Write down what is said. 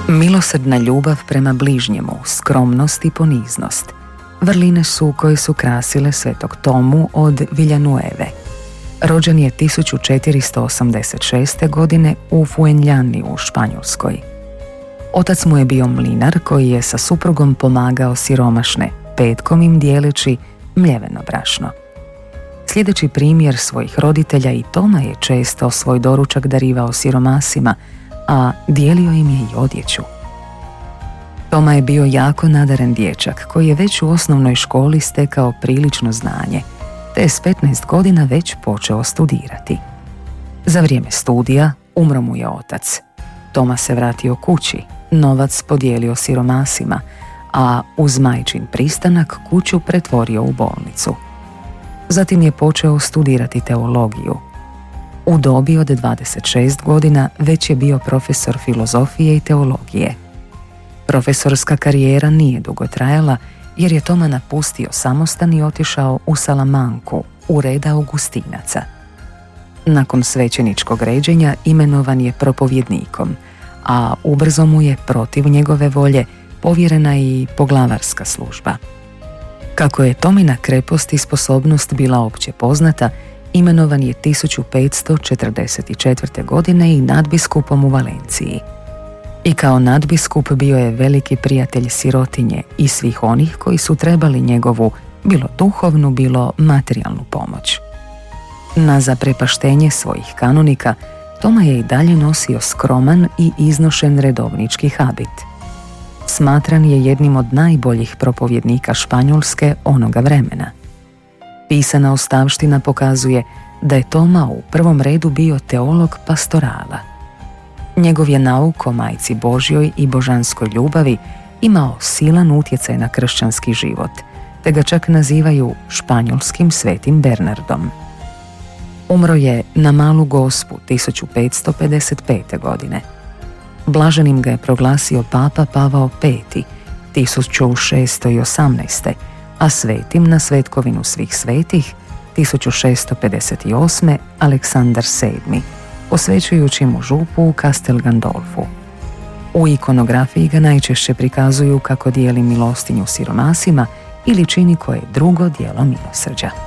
Milosrdna ljubav prema bližnjemu, skromnost i poniznost, vrline su koje su krasile svetog Tomu od Villanueve. Rođen je 1486. godine u Fuenllani u Španjolskoj. Otac mu je bio mlinar koji je sa suprugom pomagao siromašne, petkom im dijeleći mljeveno brašno. Sljedeći primjer svojih roditelja, i Toma je često svoj doručak darivao siromasima, a dijelio im je i odjeću. Toma je bio jako nadaren dječak koji je već u osnovnoj školi stekao prilično znanje, te je s 15 godina već počeo studirati. Za vrijeme studija umro mu je otac. Toma se vratio kući, novac podijelio siromasima, a uz majčin pristanak kuću pretvorio u bolnicu. Zatim je počeo studirati teologiju. U dobi od 26 godina već je bio profesor filozofije i teologije. Profesorska karijera nije dugo trajala jer je Toma napustio samostan i otišao u Salamanku, u red Augustinaca. Nakon svećeničkog ređenja imenovan je propovjednikom, a ubrzo mu je protiv njegove volje povjerena i poglavarska služba. Kako je Tomina krepost i sposobnost bila opće poznata, imenovan je 1544. godine i nadbiskupom u Valenciji. I kao nadbiskup bio je veliki prijatelj sirotinje i svih onih koji su trebali njegovu, bilo duhovnu, bilo materijalnu pomoć. Na zaprepaštenje svojih kanonika, Toma je i dalje nosio skroman i iznošen redovnički habit. Smatran je jednim od najboljih propovjednika Španjolske onoga vremena. Pisana ostavština pokazuje da je Toma u prvom redu bio teolog pastorala. Njegov je nauk o Majci Božjoj i božanskoj ljubavi imao silan utjecaj na kršćanski život, te ga čak nazivaju španjolskim svetim Bernardom. Umro je na Malu Gospu 1555. godine. Blaženim ga je proglasio papa Pavao V 1618. a svetim na Svetkovinu svih svetih 1658. Aleksandar VII, posvećujući mu župu u Castel Gandolfu. U ikonografiji ga najčešće prikazuju kako dijeli milostinju siromasima ili čini koje drugo djelo milosrđa.